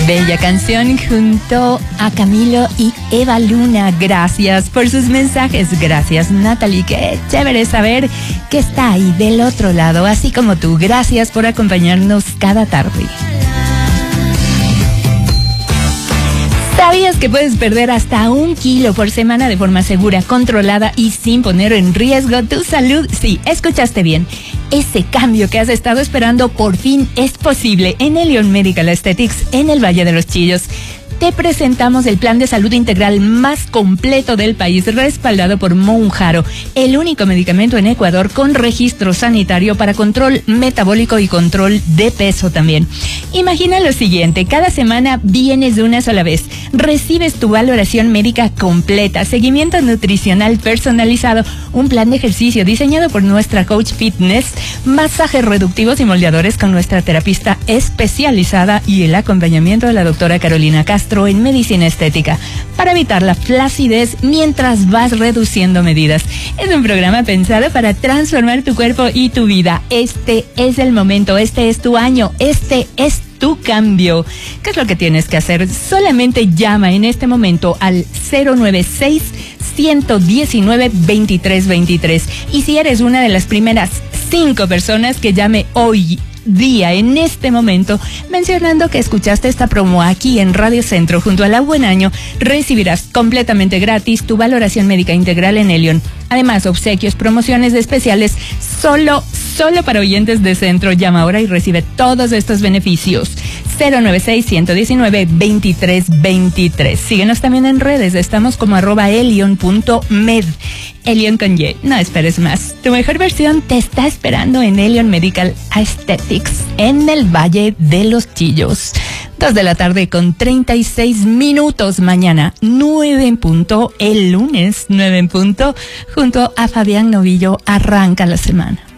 Bella canción junto a Camilo y Eva Luna. Gracias por sus mensajes. Gracias, Natalie. Qué chévere saber que está ahí del otro lado, así como tú. Gracias por acompañarnos cada tarde. ¿Sabías que puedes perder hasta 1 kilo por semana de forma segura, controlada y sin poner en riesgo tu salud? Sí, escuchaste bien. Ese cambio que has estado esperando por fin es posible en Elion Medical Aesthetics en el Valle de los Chillos. Te presentamos el plan de salud integral más completo del país, respaldado por Mounjaro, el único medicamento en Ecuador con registro sanitario para control metabólico y control de peso también. Imagina lo siguiente: cada semana vienes de una sola vez, recibes tu valoración médica completa, seguimiento nutricional personalizado, un plan de ejercicio diseñado por nuestra coach fitness, masajes reductivos y moldeadores con nuestra terapista especializada y el acompañamiento de la doctora Carolina Castro en medicina estética para evitar la flacidez mientras vas reduciendo medidas. Es un programa pensado para transformar tu cuerpo y tu vida. Este es el momento, este es tu año, este es tu cambio. ¿Qué es lo que tienes que hacer? Solamente llama en este momento al 096-119-2323. Y si eres una de las primeras 5 personas que llame hoy día, en este momento, mencionando que escuchaste esta promo aquí en Radio Centro junto a La Buen Año, recibirás completamente gratis tu valoración médica integral en Elion. Además, obsequios, promociones especiales solo para oyentes de Centro. Llama ahora y recibe todos estos beneficios. 096-119-2323. Síguenos también en redes. Estamos como @elion.med. Elion con Y. No esperes más. Tu mejor versión te está esperando en Elion Medical Aesthetics en el Valle de los Chillos. 2 de la tarde con 36 minutos. Mañana 9 en punto. El lunes 9 en punto. Junto a Fabián Novillo arranca la semana.